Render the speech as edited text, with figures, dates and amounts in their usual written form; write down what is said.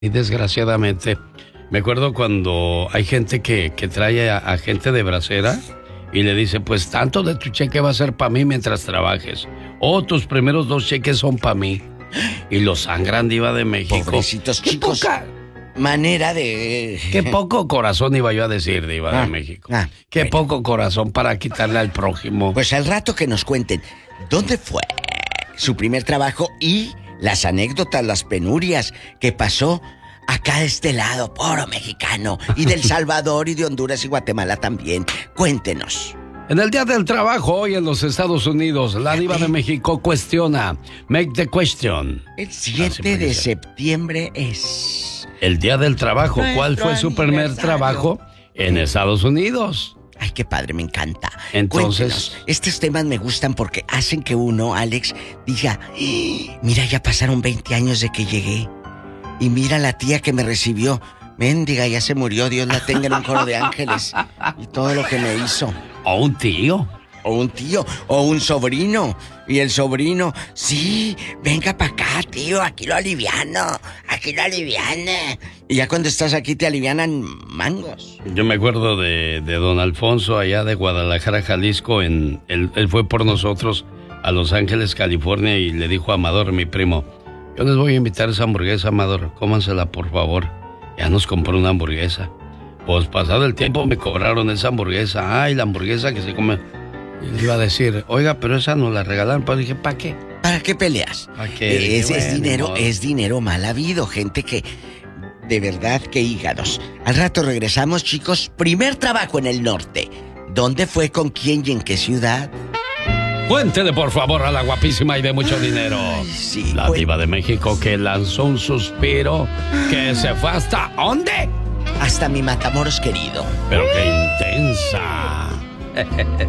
Y desgraciadamente, me acuerdo cuando hay gente que trae a gente de bracera y le dice, pues tanto de tu cheque va a ser para mí mientras trabajes. O tus primeros 2 cheques son para mí. Y lo sangran, Diva de México. Pobrecitos chicos. Manera de... Qué poco corazón iba yo a decir, Diva de México. Qué bueno. Poco corazón para quitarle al prójimo. Pues al rato que nos cuenten dónde fue su primer trabajo y las anécdotas, las penurias que pasó acá de este lado, puro mexicano, y del Salvador y de Honduras y Guatemala también. Cuéntenos. En el Día del Trabajo, hoy en los Estados Unidos, la Diva de México cuestiona. Make the question. El 7 de septiembre es... el Día del Trabajo. ¿Cuál fue su primer trabajo en Estados Unidos? Ay, qué padre, me encanta. Entonces... cuéntenos. Estos temas me gustan porque hacen que uno, Alex, diga... mira, ya pasaron 20 años de que llegué. Y mira la tía que me recibió. Méndiga, ya se murió, Dios la tenga en un coro de ángeles. Y todo lo que me hizo. O un tío. O un tío, o un sobrino. Y el sobrino, sí, venga para acá, tío, aquí lo aliviano. Y ya cuando estás aquí te alivianan mangos. Yo me acuerdo de don Alfonso allá de Guadalajara, Jalisco. Él fue por nosotros a Los Ángeles, California, y le dijo a Amador, mi primo, yo les voy a invitar esa hamburguesa, Amador, cómansela por favor. Ya nos compró una hamburguesa. Pues pasado el tiempo me cobraron esa hamburguesa. Ay, la hamburguesa que se come. Y le iba a decir, oiga, pero esa nos la regalaron. Pero dije, ¿para qué? ¿Para qué peleas? ¿Para qué? Es dinero mal habido. Gente que, de verdad, que hígados. Al rato regresamos, chicos. Primer trabajo en el norte. ¿Dónde fue, con quién y en qué ciudad? Cuéntele, por favor, a la guapísima y de mucho dinero. Ay, sí, la Diva de México que lanzó un suspiro que se fue hasta... ¿dónde? Hasta mi Matamoros querido. Pero qué intensa.